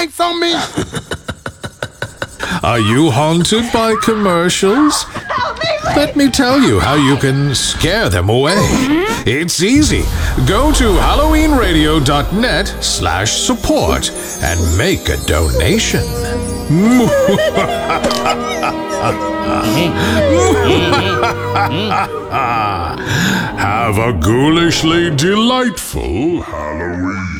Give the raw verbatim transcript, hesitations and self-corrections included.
pranks on me? Are you haunted by commercials? Let me tell you how you can scare them away. It's easy. Go to halloweenradio.net slash support and make a donation. Have a ghoulishly delightful Halloween.